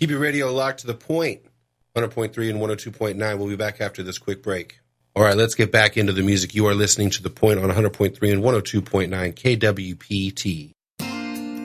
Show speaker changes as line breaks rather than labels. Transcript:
Keep your radio locked to the point. 100.3 and 102.9. We'll be back after this quick break. All right, let's get back into the music. You are listening to The Point on 100.3 and 102.9 KWPT.